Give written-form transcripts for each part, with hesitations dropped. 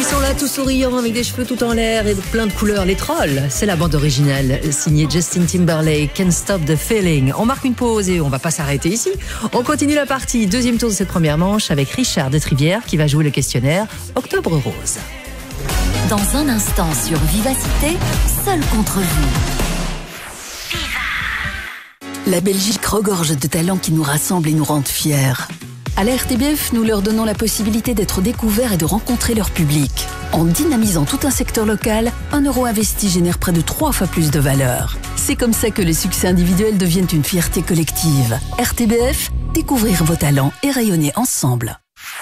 Ils sont là tout souriants avec des cheveux tout en l'air et plein de couleurs. Les Trolls, c'est la bande originale signée Justin Timberlake, Can't Stop the Feeling. On marque une pause et on va pas s'arrêter ici. On continue la partie, deuxième tour de cette première manche avec Richard de Trivière qui va jouer le questionnaire Octobre Rose. Dans un instant sur Vivacité, seul contre vous. La Belgique regorge de talents qui nous rassemblent et nous rendent fiers. À la RTBF, nous leur donnons la possibilité d'être découverts et de rencontrer leur public. En dynamisant tout un secteur local, 1 euro investi génère près de 3 fois plus de valeur. C'est comme ça que les succès individuels deviennent une fierté collective. RTBF, découvrir vos talents et rayonner ensemble.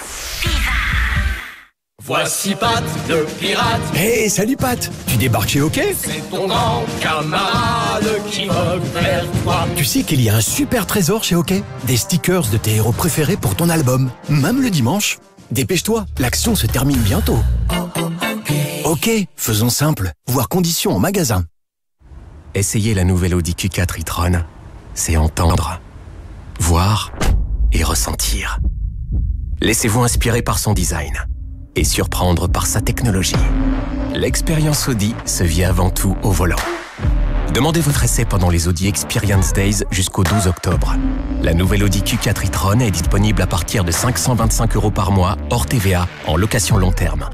Voici Pat, le pirate. Hey, salut Pat. Tu débarques chez OK? C'est ton grand camarade qui vogue vers toi. Tu sais qu'il y a un super trésor chez OK? Des stickers de tes héros préférés pour ton album, même le dimanche. Dépêche-toi, l'action se termine bientôt. OK, faisons simple. Voir conditions en magasin. Essayez la nouvelle Audi Q4 e-tron. C'est entendre, voir et ressentir. Laissez-vous inspirer par son design et surprendre par sa technologie. L'expérience Audi se vit avant tout au volant. Demandez votre essai pendant les Audi Experience Days jusqu'au 12 octobre. La nouvelle Audi Q4 e-tron est disponible à partir de 525 € par mois, hors TVA, en location long terme.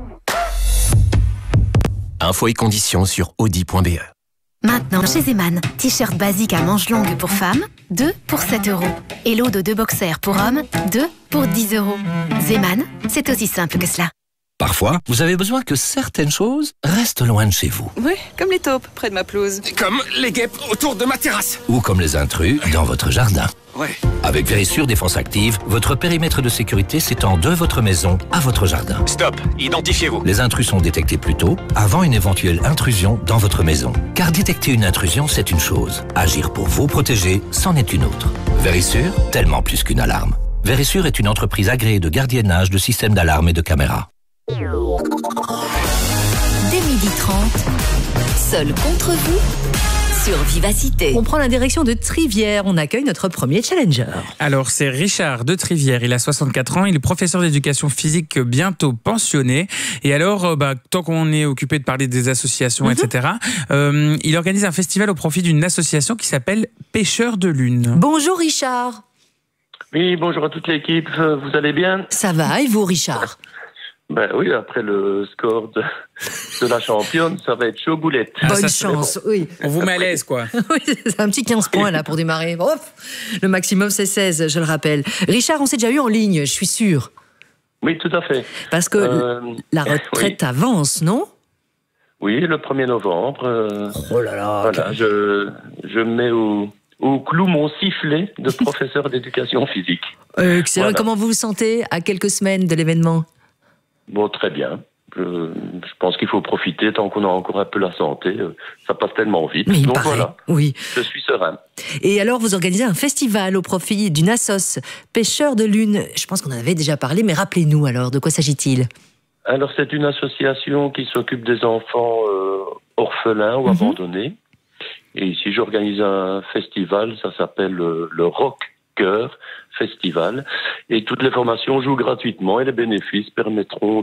Infos et conditions sur audi.be. Maintenant, chez Zeman, t-shirt basique à manches longues pour femmes, 2 pour 7 €. Et lot de 2 boxers pour hommes, 2 pour 10 €. Zeman, c'est aussi simple que cela. Parfois, vous avez besoin que certaines choses restent loin de chez vous. Oui, comme les taupes près de ma pelouse. Comme les guêpes autour de ma terrasse. Ou comme les intrus dans votre jardin. Ouais. Avec Vérissure Défense Active, votre périmètre de sécurité s'étend de votre maison à votre jardin. Stop, identifiez-vous. Les intrus sont détectés plus tôt, avant une éventuelle intrusion dans votre maison. Car détecter une intrusion, c'est une chose. Agir pour vous protéger, c'en est une autre. Vérissure, tellement plus qu'une alarme. Vérissure est une entreprise agréée de gardiennage de systèmes d'alarme et de caméras. Dès 12h30, seul contre vous, sur Vivacité. On prend la direction de Trivière. On accueille notre premier challenger. Alors, c'est Richard de Trivière. Il a 64 ans. Il est professeur d'éducation physique bientôt pensionné. Et alors, tant qu'on est occupé de parler des associations, etc., il organise un festival au profit d'une association qui s'appelle Pêcheurs de Lune. Bonjour Richard. Oui, bonjour à toute l'équipe. Vous allez bien? Ça va, et vous Richard? Ben oui, après le score de la championne, ça va être chaud boulette. Bonne chance, oui. On vous met à l'aise, quoi. Oui, c'est un petit 15 points là pour démarrer. Le maximum c'est 16, je le rappelle. Richard, on s'est déjà eu en ligne, je suis sûre. Oui, tout à fait. Parce que la retraite avance, non? Oui, le 1er novembre. Oh là là. Voilà, je mets au clou mon sifflet de professeur d'éducation physique. Excellent. Voilà. Comment vous vous sentez à quelques semaines de l'événement? Bon, très bien. Je pense qu'il faut profiter tant qu'on a encore un peu la santé. Ça passe tellement vite. Mais donc paraît, voilà, oui. Je suis serein. Et alors, vous organisez un festival au profit d'une assoce Pêcheurs de Lune. Je pense qu'on en avait déjà parlé, mais rappelez-nous alors, de quoi s'agit-il? Alors, c'est une association qui s'occupe des enfants orphelins ou abandonnés. Et ici, j'organise un festival, ça s'appelle le Rock Cœur Festival, et toutes les formations jouent gratuitement et les bénéfices permettront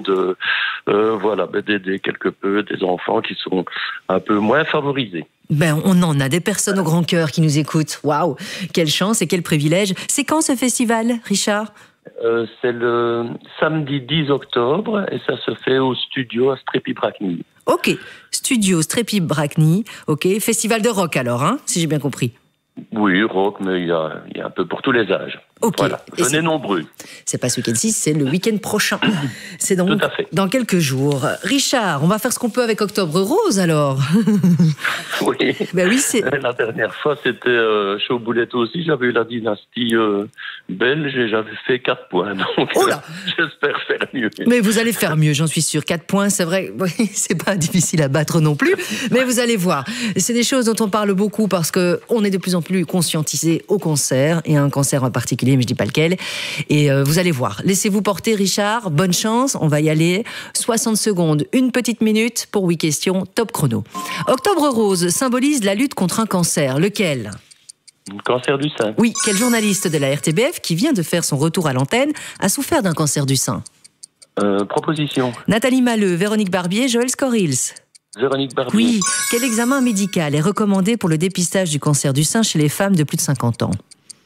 d'aider quelque peu des enfants qui sont un peu moins favorisés. Ben, on en a des personnes au grand cœur qui nous écoutent. Waouh, quelle chance et quel privilège. C'est quand ce festival, Richard? C'est le samedi 10 octobre et ça se fait au studio à Strépy-Bracny. Ok, studio Strépy-Bracny. Ok, festival de rock alors, hein, si j'ai bien compris. Oui, rock, mais il y a un peu pour tous les âges. Ok. Voilà. Venez nombreux. C'est pas ce week-end-ci, c'est le week-end prochain. C'est donc Tout à fait. dans quelques jours. Richard, on va faire ce qu'on peut avec Octobre Rose alors. Oui. Ben oui, c'est... La dernière fois, c'était chaud boulette aussi. J'avais eu la dynastie belge et j'avais fait 4 points. Donc, oh là j'espère faire mieux. Mais vous allez faire mieux, j'en suis sûre. 4 points, c'est vrai, oui, c'est pas difficile à battre non plus. Mais vous allez voir, c'est des choses dont on parle beaucoup parce qu'on est de plus en plus conscientisé au cancer, et un cancer en particulier, mais je dis pas lequel. Et vous allez voir. Laissez-vous porter, Richard. Bonne chance, on va y aller. 60 secondes, une petite minute pour 8 questions, top chrono. Octobre Rose symbolise la lutte contre un cancer. Lequel? Le cancer du sein. Oui, quel journaliste de la RTBF qui vient de faire son retour à l'antenne a souffert d'un cancer du sein? Proposition. Nathalie Malleux, Véronique Barbier, Joël Scorils. Véronique Barbier. Oui. Quel examen médical est recommandé pour le dépistage du cancer du sein chez les femmes de plus de 50 ans?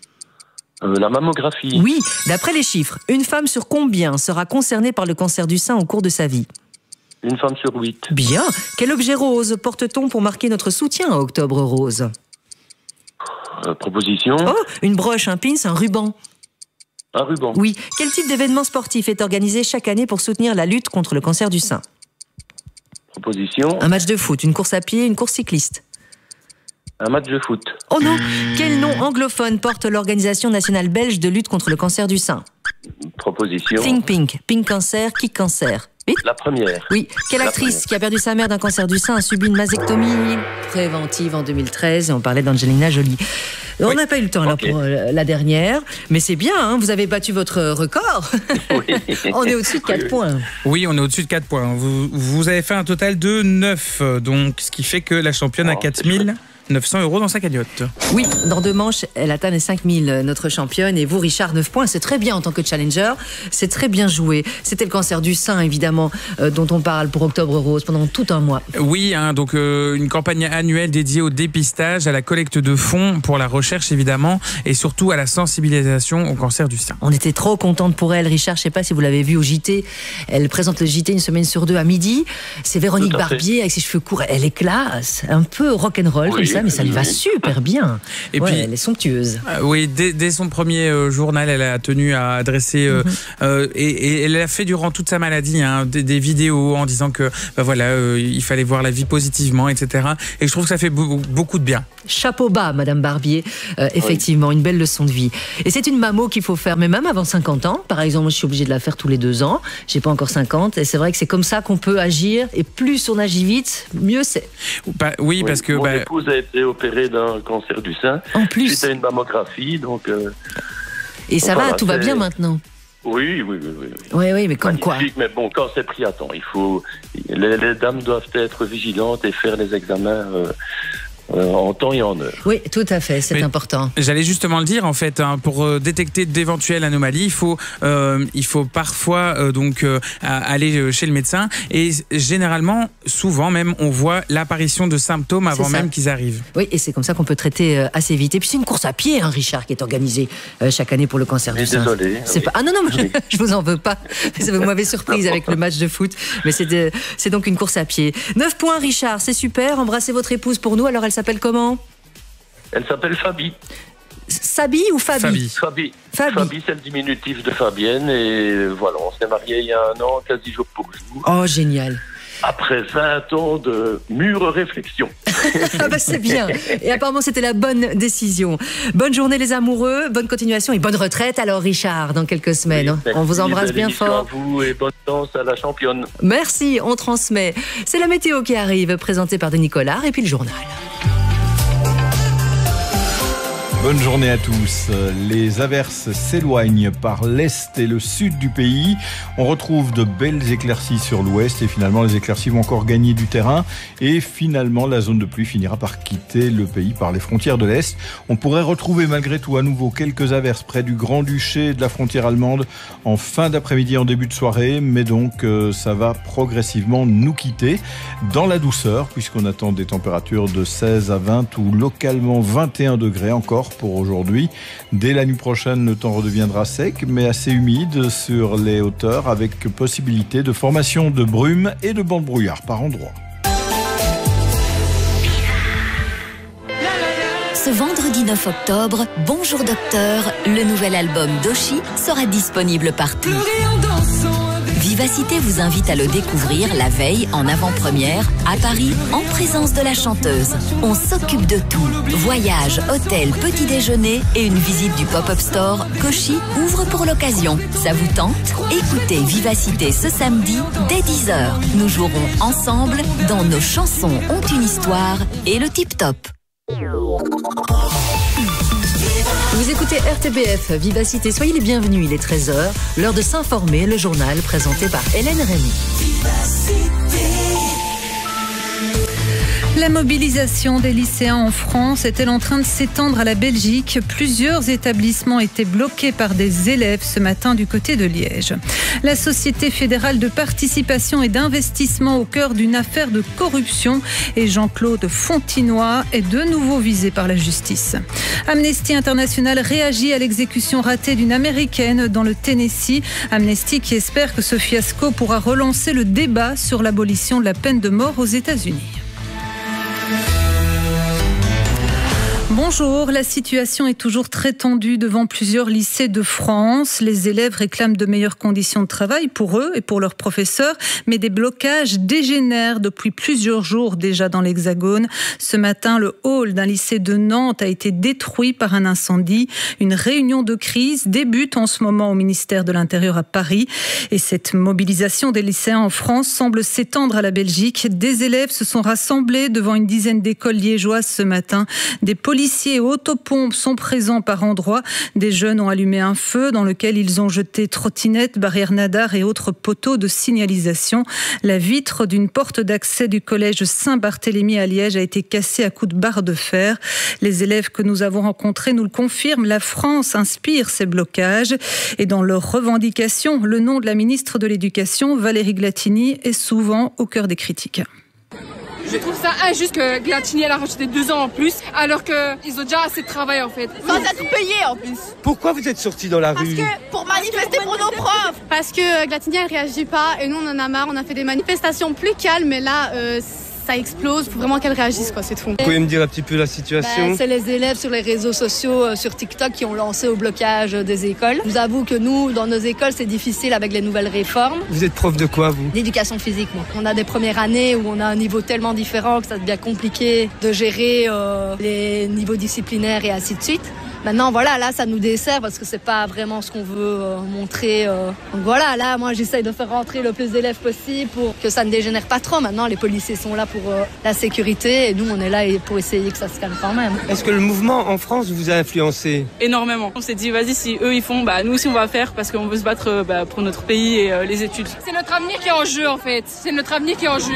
La mammographie. Oui. D'après les chiffres, une femme sur combien sera concernée par le cancer du sein au cours de sa vie? Une femme sur 8. Bien. Quel objet rose porte-t-on pour marquer notre soutien à Octobre Rose? Proposition. Oh, une broche, un pins, un ruban. Un ruban. Oui. Quel type d'événement sportif est organisé chaque année pour soutenir la lutte contre le cancer du sein? Proposition. Un match de foot, une course à pied, une course cycliste. Un match de foot. Oh non! Quel nom anglophone porte l'Organisation nationale belge de lutte contre le cancer du sein? Proposition. Think Pink, Pink Cancer, Kick Cancer. Vite. La première. Oui. Quelle actrice qui a perdu sa mère d'un cancer du sein a subi une mastectomie préventive en 2013? Et on parlait d'Angelina Jolie. On n'a pas eu le temps là pour la dernière, mais c'est bien, hein, vous avez battu votre record. Oui. On est au-dessus de 4 points. Oui, on est au-dessus de 4 points. Vous avez fait un total de 9, donc ce qui fait que la championne a 4 900 € dans sa cagnotte. Oui, dans 2 manches, elle atteint les 5 000, notre championne. Et vous, Richard, 9 points, c'est très bien en tant que challenger. C'est très bien joué. C'était le cancer du sein, évidemment, dont on parle pour Octobre Rose pendant tout un mois. Oui, hein, donc une campagne annuelle dédiée au dépistage, à la collecte de fonds pour la recherche, évidemment, et surtout à la sensibilisation au cancer du sein. On était trop contente pour elle, Richard. Je ne sais pas si vous l'avez vu au JT. Elle présente le JT une semaine sur 2 à midi. C'est Véronique Barbier avec ses cheveux courts. Elle est classe, un peu rock'n'roll comme ça. Mais ça lui va super bien. Et puis, elle est somptueuse. Oui, dès son premier journal, elle a tenu à adresser et elle a fait durant toute sa maladie des vidéos en disant que il fallait voir la vie positivement, etc. Et je trouve que ça fait beaucoup de bien. Chapeau bas, Madame Barbier. Effectivement, une belle leçon de vie. Et c'est une mammo qu'il faut faire, mais même avant 50 ans. Par exemple, moi, je suis obligée de la faire tous les 2 ans. J'ai pas encore 50. Et c'est vrai que c'est comme ça qu'on peut agir. Et plus on agit vite, mieux c'est. Oui, parce que... Mon épouse a été opérée d'un cancer du sein. En plus. Suite à une mammographie, donc... Et ça va, tout va bien maintenant? Oui. Oui, mais comme quoi. Mais bon, quand c'est pris à temps, il faut... Les dames doivent être vigilantes et faire les examens... en temps et en heure. Oui, tout à fait, c'est important. J'allais justement le dire, en fait, pour détecter d'éventuelles anomalies, il faut parfois aller chez le médecin et généralement, souvent même, on voit l'apparition de symptômes avant même qu'ils arrivent. Oui, et c'est comme ça qu'on peut traiter assez vite. Et puis c'est une course à pied, Richard, qui est organisée chaque année pour le cancer du sein. Désolé. Ah non, je vous en veux pas. Vous m'avez surprise avec le match de foot, mais c'est donc une course à pied. 9 points, Richard, c'est super. Embrassez votre épouse pour nous. Alors elle s'appelle comment? Elle s'appelle Fabi. Sabi ou Fabi? Fabi, c'est le diminutif de Fabienne. Et voilà, on s'est mariés il y a 1 an, quasi jour pour jour. Oh, génial. Après 20 ans de mûre réflexion. C'est bien. Et apparemment, c'était la bonne décision. Bonne journée les amoureux, bonne continuation et bonne retraite alors Richard, dans quelques semaines. Oui, on vous embrasse bien fort. À vous et bonne chance à la championne. Merci, on transmet. C'est la météo qui arrive, présentée par Denis Collard et puis le journal. Bonne journée à tous. Les averses s'éloignent par l'est et le sud du pays. On retrouve de belles éclaircies sur l'ouest et finalement les éclaircies vont encore gagner du terrain et finalement la zone de pluie finira par quitter le pays par les frontières de l'est. On pourrait retrouver malgré tout à nouveau quelques averses près du Grand-Duché et de la frontière allemande en fin d'après-midi, en début de soirée, mais donc ça va progressivement nous quitter dans la douceur puisqu'on attend des températures de 16 à 20 ou localement 21 degrés encore pour aujourd'hui. Dès la nuit prochaine, le temps redeviendra sec, mais assez humide sur les hauteurs, avec possibilité de formation de brumes et de bancs de brouillard par endroits. Ce vendredi 9 octobre, Bonjour Docteur, le nouvel album d'Oshi sera disponible partout. Vivacité vous invite à le découvrir la veille en avant-première à Paris en présence de la chanteuse. On s'occupe de tout. Voyage, hôtel, petit déjeuner et une visite du pop-up store qu'Oshi ouvre pour l'occasion. Ça vous tente? Écoutez Vivacité ce samedi dès 10h. Nous jouerons ensemble dans Nos chansons ont une histoire et le tip-top. Vous écoutez RTBF, Vivacité, soyez les bienvenus, il est 13h, l'heure de s'informer, le journal présenté par Hélène Rémy. La mobilisation des lycéens en France est-elle en train de s'étendre à la Belgique ? Plusieurs établissements étaient bloqués par des élèves ce matin du côté de Liège. La Société fédérale de participation et d'investissement au cœur d'une affaire de corruption et Jean-Claude Fontinoy est de nouveau visé par la justice. Amnesty International réagit à l'exécution ratée d'une Américaine dans le Tennessee. Amnesty qui espère que ce fiasco pourra relancer le débat sur l'abolition de la peine de mort aux États-Unis. Bonjour, la situation est toujours très tendue devant plusieurs lycées de France. Les élèves réclament de meilleures conditions de travail pour eux et pour leurs professeurs, mais des blocages dégénèrent depuis plusieurs jours déjà dans l'Hexagone. Ce matin, le hall d'un lycée de Nantes a été détruit par un incendie. Une réunion de crise débute en ce moment au ministère de l'Intérieur à Paris. Et cette mobilisation des lycéens en France semble s'étendre à la Belgique. Des élèves se sont rassemblés devant une dizaine d'écoles liégeoises ce matin. Des policiers et autopompes sont présents par endroits. Des jeunes ont allumé un feu dans lequel ils ont jeté trottinettes, barrières nadars et autres poteaux de signalisation. La vitre d'une porte d'accès du collège Saint-Barthélemy à Liège a été cassée à coups de barre de fer. Les élèves que nous avons rencontrés nous le confirment, la France inspire ces blocages. Et dans leurs revendications, le nom de la ministre de l'Éducation, Valérie Glatini, est souvent au cœur des critiques. Je trouve ça injuste que Glatini elle a rajouté 2 ans en plus, alors qu'ils ont déjà assez de travail en fait. Sans être payés en plus. Pourquoi vous êtes sortis dans la rue ? Pour manifester pour nos profs. Parce que Glatini elle réagit pas et nous on en a marre, on a fait des manifestations plus calmes, mais là ça explose, il faut vraiment qu'elle réagisse, quoi, c'est tout. Vous pouvez me dire un petit peu la situation ? C'est les élèves sur les réseaux sociaux, sur TikTok, qui ont lancé au blocage des écoles. Je vous avoue que nous, dans nos écoles, c'est difficile avec les nouvelles réformes. Vous êtes prof de quoi, vous ? D'éducation physique, moi. On a des premières années où on a un niveau tellement différent que ça devient compliqué de gérer les niveaux disciplinaires et ainsi de suite. Maintenant, voilà, là, ça nous dessert parce que c'est pas vraiment ce qu'on veut montrer. Donc voilà, là, moi, j'essaye de faire rentrer le plus d'élèves possible pour que ça ne dégénère pas trop. Maintenant, les policiers sont là pour la sécurité et nous, on est là pour essayer que ça se calme quand même. Est-ce que le mouvement en France vous a influencé ? Énormément. On s'est dit, vas-y, si eux, ils font, nous aussi, on va faire parce qu'on veut se battre pour notre pays et les études. C'est notre avenir qui est en jeu, en fait. C'est notre avenir qui est en jeu.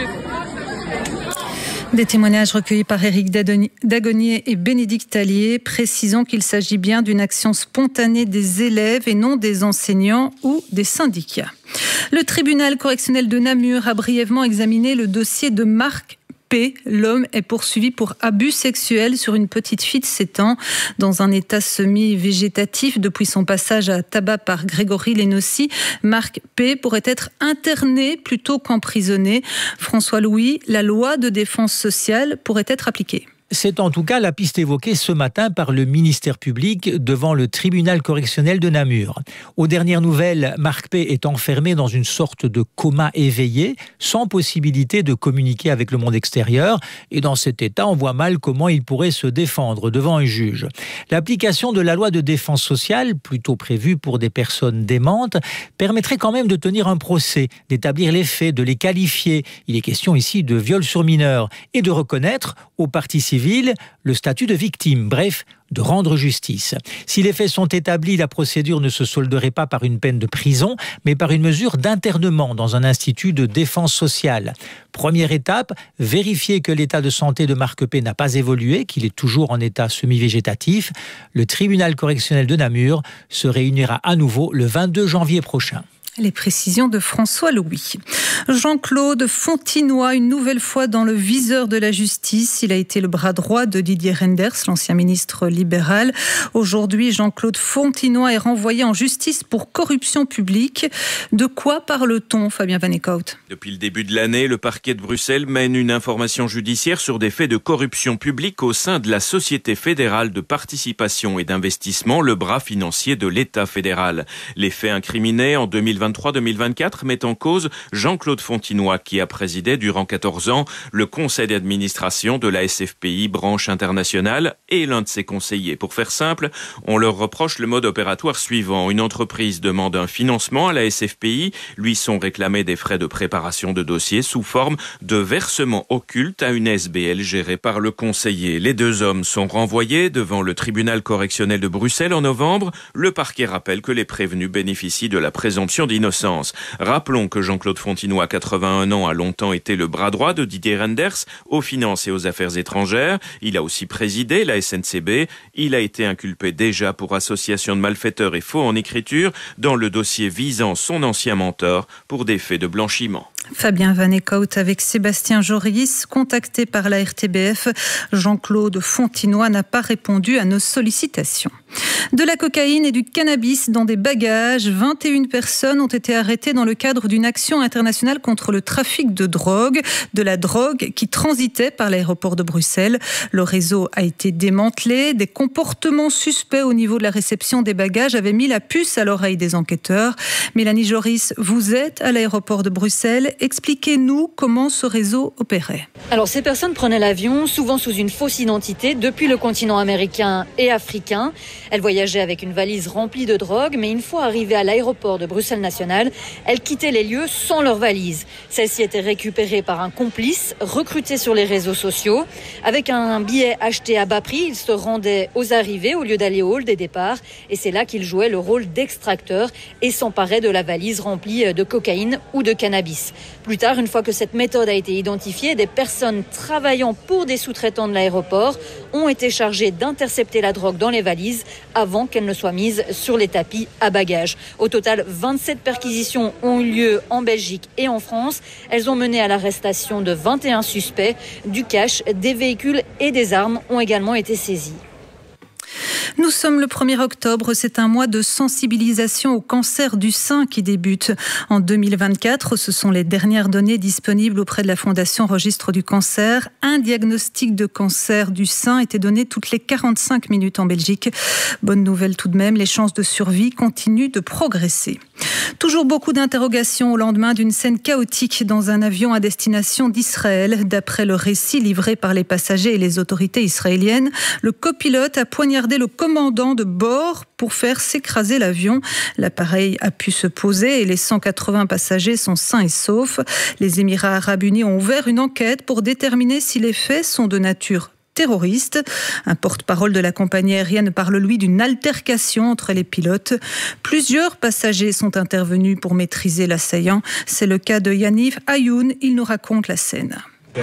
Des témoignages recueillis par Éric Dagonier et Bénédicte Tallier, précisant qu'il s'agit bien d'une action spontanée des élèves et non des enseignants ou des syndicats. Le tribunal correctionnel de Namur a brièvement examiné le dossier de Marc P. L'homme est poursuivi pour abus sexuels sur une petite fille de 7 ans dans un état semi-végétatif depuis son passage à tabac par Grégory Lénossi. Marc P. pourrait être interné plutôt qu'emprisonné. François Louis, la loi de défense sociale pourrait être appliquée. C'est en tout cas la piste évoquée ce matin par le ministère public devant le tribunal correctionnel de Namur. Aux dernières nouvelles, Marc P. est enfermé dans une sorte de coma éveillé, sans possibilité de communiquer avec le monde extérieur. Et dans cet état, on voit mal comment il pourrait se défendre devant un juge. L'application de la loi de défense sociale, plutôt prévue pour des personnes démentes, permettrait quand même de tenir un procès, d'établir les faits, de les qualifier. Il est question ici de viol sur mineur et de reconnaître aux parties civiles le statut de victime, bref, de rendre justice. Si les faits sont établis, la procédure ne se solderait pas par une peine de prison, mais par une mesure d'internement dans un institut de défense sociale. Première étape, vérifier que l'état de santé de Marc P. n'a pas évolué, qu'il est toujours en état semi-végétatif. Le tribunal correctionnel de Namur se réunira à nouveau le 22 janvier prochain. Les précisions de François Louis. Jean-Claude Fontinoy, une nouvelle fois dans le viseur de la justice. Il a été le bras droit de Didier Reynders, l'ancien ministre libéral. Aujourd'hui, Jean-Claude Fontinoy est renvoyé en justice pour corruption publique. De quoi parle-t-on, Fabien Van Eekhout ? Depuis le début de l'année, le parquet de Bruxelles mène une information judiciaire sur des faits de corruption publique au sein de la Société fédérale de participation et d'investissement, le bras financier de l'État fédéral. Les faits incriminés en 2023-2024 mettent en cause Jean-Claude Fontinoy, qui a présidé durant 14 ans le conseil d'administration de la SFPI, branche internationale, et l'un de ses conseillers. Pour faire simple, on leur reproche le mode opératoire suivant. Une entreprise demande un financement à la SFPI, lui sont réclamés des frais de préparation de dossiers sous forme de versement occulte à une SBL gérée par le conseiller. Les 2 hommes sont renvoyés devant le tribunal correctionnel de Bruxelles en novembre. Le parquet rappelle que les prévenus bénéficient de la présomption d'innocence. Rappelons que Jean-Claude Fontinoy, à 81 ans, a longtemps été le bras droit de Didier Reynders aux finances et aux affaires étrangères. Il a aussi présidé la SNCB. Il a été inculpé déjà pour association de malfaiteurs et faux en écriture dans le dossier visant son ancien mentor pour des faits de blanchiment. Fabien Van Eekhout avec Sébastien Joris. Contacté par la RTBF, Jean-Claude Fontinoy n'a pas répondu à nos sollicitations. De la cocaïne et du cannabis dans des bagages, 21 personnes ont été arrêtées dans le cadre d'une action internationale contre le trafic de drogue, de la drogue qui transitait par l'aéroport de Bruxelles. Le réseau a été démantelé. Des comportements suspects au niveau de la réception des bagages avaient mis la puce à l'oreille des enquêteurs. Mélanie Joris, vous êtes à l'aéroport de Bruxelles. Expliquez-nous comment ce réseau opérait. Alors, ces personnes prenaient l'avion, souvent sous une fausse identité, depuis le continent américain et africain. Elles voyageaient avec une valise remplie de drogue, mais une fois arrivées à l'aéroport de Bruxelles National, elles quittaient les lieux sans leur valise. Celle-ci était récupérée par un complice, recruté sur les réseaux sociaux. Avec un billet acheté à bas prix, il se rendait aux arrivées au lieu d'aller au hall des départs. Et c'est là qu'il jouait le rôle d'extracteur et s'emparait de la valise remplie de cocaïne ou de cannabis. Plus tard, une fois que cette méthode a été identifiée, des personnes travaillant pour des sous-traitants de l'aéroport ont été chargées d'intercepter la drogue dans les valises avant qu'elle ne soit mise sur les tapis à bagages. Au total, 27 perquisitions ont eu lieu en Belgique et en France. Elles ont mené à l'arrestation de 21 suspects. Du cash, des véhicules et des armes ont également été saisis. Nous sommes le 1er octobre, c'est un mois de sensibilisation au cancer du sein qui débute. En 2024, ce sont les dernières données disponibles auprès de la Fondation Registre du cancer. Un diagnostic de cancer du sein était donné toutes les 45 minutes en Belgique. Bonne nouvelle tout de même, les chances de survie continuent de progresser. Toujours beaucoup d'interrogations au lendemain d'une scène chaotique dans un avion à destination d'Israël. D'après le récit livré par les passagers et les autorités israéliennes, le copilote a poignardé le commandant de bord pour faire s'écraser l'avion. L'appareil a pu se poser et les 180 passagers sont sains et saufs. Les Émirats arabes unis ont ouvert une enquête pour déterminer si les faits sont de nature terroriste. Un porte-parole de la compagnie aérienne parle, lui, d'une altercation entre les pilotes. Plusieurs passagers sont intervenus pour maîtriser l'assaillant. C'est le cas de Yaniv Ayoun. Il nous raconte la scène.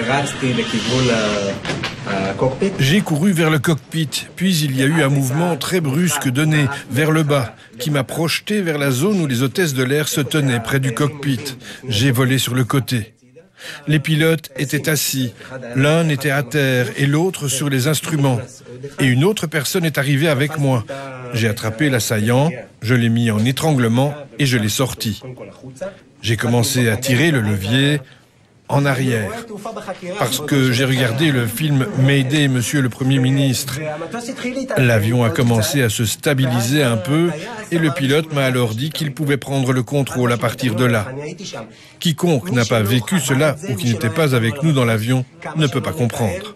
J'ai couru vers le cockpit, puis il y a eu un mouvement très brusque donné vers le bas, qui m'a projeté vers la zone où les hôtesses de l'air se tenaient, près du cockpit. J'ai volé sur le côté. Les pilotes étaient assis, l'un était à terre et l'autre sur les instruments. Et une autre personne est arrivée avec moi. J'ai attrapé l'assaillant, je l'ai mis en étranglement et je l'ai sorti. J'ai commencé à tirer le levier en arrière, parce que j'ai regardé le film Mayday, Monsieur le Premier ministre. L'avion a commencé à se stabiliser un peu et le pilote m'a alors dit qu'il pouvait prendre le contrôle à partir de là. Quiconque n'a pas vécu cela ou qui n'était pas avec nous dans l'avion ne peut pas comprendre.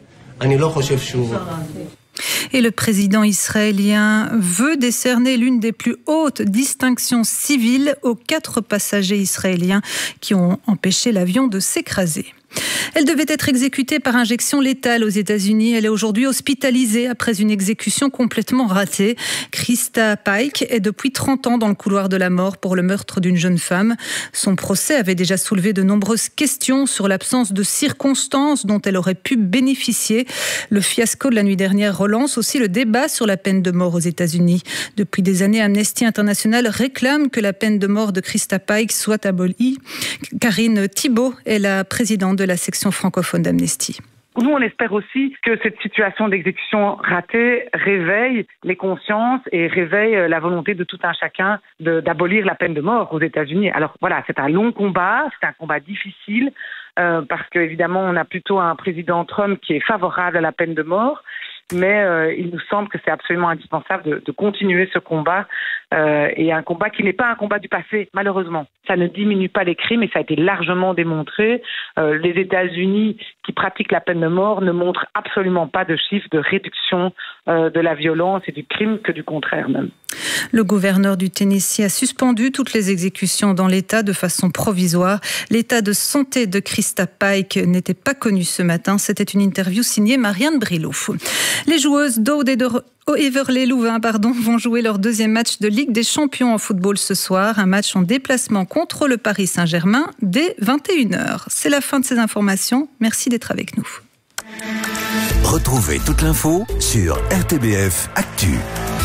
Et le président israélien veut décerner l'une des plus hautes distinctions civiles aux 4 passagers israéliens qui ont empêché l'avion de s'écraser. Elle devait être exécutée par injection létale aux États-Unis. Elle est aujourd'hui hospitalisée après une exécution complètement ratée. Krista Pike est depuis 30 ans dans le couloir de la mort pour le meurtre d'une jeune femme. Son procès avait déjà soulevé de nombreuses questions sur l'absence de circonstances dont elle aurait pu bénéficier. Le fiasco de la nuit dernière relance aussi le débat sur la peine de mort aux États-Unis. Depuis des années, Amnesty International réclame que la peine de mort de Krista Pike soit abolie. Karine Thibault est la présidente de la section francophone d'Amnesty. Nous, on espère aussi que cette situation d'exécution ratée réveille les consciences et réveille la volonté de tout un chacun d'abolir la peine de mort aux États-Unis. Alors voilà, c'est un long combat, c'est un combat difficile parce qu'évidemment, on a plutôt un président Trump qui est favorable à la peine de mort. Mais il nous semble que c'est absolument indispensable de continuer ce combat et un combat qui n'est pas un combat du passé, malheureusement. Ça ne diminue pas les crimes et ça a été largement démontré. Les États-Unis qui pratiquent la peine de mort ne montrent absolument pas de chiffres de réduction de la violence et du crime, que du contraire même. Le gouverneur du Tennessee a suspendu toutes les exécutions dans l'État de façon provisoire. L'état de santé de Krista Pike n'était pas connu ce matin. C'était une interview signée Marianne Brillo. Les joueuses d'Aude et de Heverlee-Louvain vont jouer leur deuxième match de Ligue des Champions en football ce soir. Un match en déplacement contre le Paris Saint-Germain dès 21h. C'est la fin de ces informations. Merci d'être avec nous. Retrouvez toute l'info sur RTBF Actu.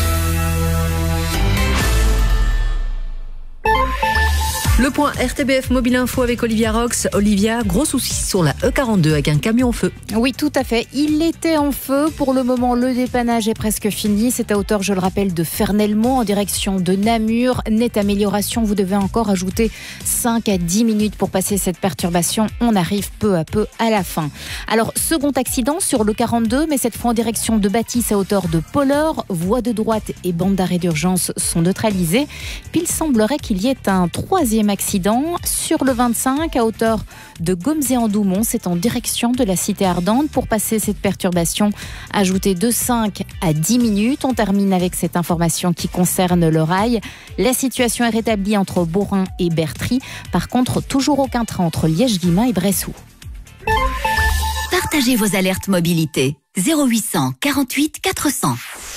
Le point RTBF Mobile Info avec Olivia Rox. Olivia, gros souci sur la E42 avec un camion en feu. Oui, tout à fait. Il était en feu. Pour le moment, le dépannage est presque fini. C'est à hauteur, je le rappelle, de Fernelmont en direction de Namur. Nette amélioration. Vous devez encore ajouter 5 à 10 minutes pour passer cette perturbation. On arrive peu à peu à la fin. Alors, second accident sur le 42, mais cette fois en direction de Bâtisse à hauteur de Polleur. Voie de droite et bande d'arrêt d'urgence sont neutralisées. Puis il semblerait qu'il y ait un troisième accident sur le 25 à hauteur de Gomzé-en-Doumont. C'est en direction de la cité ardente. Pour passer cette perturbation, ajoutez de 5 à 10 minutes. On termine avec cette information qui concerne le rail. La situation est rétablie entre Beaurain et Bertry. Par contre, toujours aucun train entre Liège-Guillemins et Bressou. Partagez vos alertes mobilité. 0800 48 400.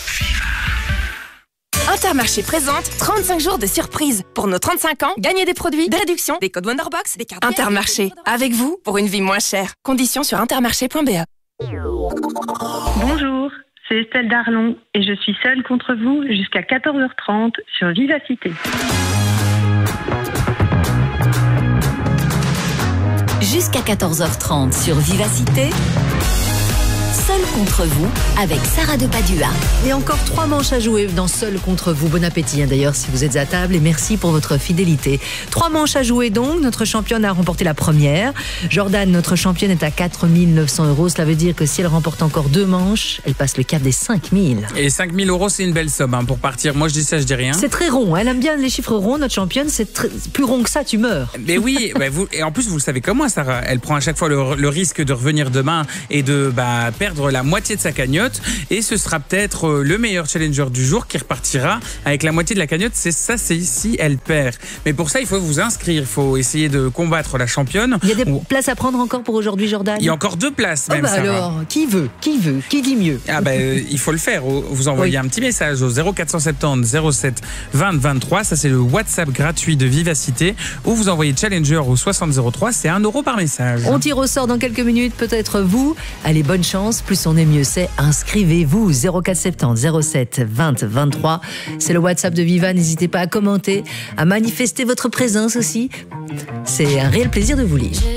Intermarché présente 35 jours de surprise. Pour nos 35 ans, gagnez des produits, des réductions, des codes Wonderbox, des cartes. Intermarché, avec vous pour une vie moins chère. Conditions sur intermarché.be. Bonjour, c'est Estelle Darlon et je suis seule contre vous jusqu'à 14h30 sur Vivacité. Jusqu'à 14h30 sur Vivacité. Seul contre vous avec Sarah de Padua. Et encore 3 manches à jouer dans Seul contre vous. Bon appétit d'ailleurs si vous êtes à table et merci pour votre fidélité. 3 manches à jouer donc. Notre championne a remporté la première. Jordan, notre championne, est à 4 900 €. Cela veut dire que si elle remporte encore 2 manches, elle passe le cap des 5 000. Et 5 000 €, c'est une belle somme pour partir. Moi je dis ça, je dis rien. C'est très rond. Elle aime bien les chiffres ronds. Notre championne, c'est plus rond que ça, tu meurs. Mais oui, et en plus vous le savez comme moi, Sarah. Elle prend à chaque fois le risque de revenir demain et de perdre la moitié de sa cagnotte, et ce sera peut-être le meilleur challenger du jour qui repartira avec la moitié de la cagnotte. C'est si elle perd. Mais pour ça, il faut vous inscrire, il faut essayer de combattre la championne. Il y a des places à prendre encore pour aujourd'hui, Jordan? Il y a encore 2 places même, Sarah. Alors, qui veut? Qui dit mieux? Il faut le faire. Vous envoyez un petit message au 0470 07 20 23. Ça, c'est le WhatsApp gratuit de Vivacité, ou vous envoyez challenger au 6003. C'est 1 € par message. On tire au sort dans quelques minutes, peut-être vous. Allez, bonne chance. Plus on est, mieux c'est. Inscrivez-vous 0470 07 20 23. C'est le WhatsApp de Viva. N'hésitez pas à commenter, à manifester votre présence aussi. C'est un réel plaisir de vous lire.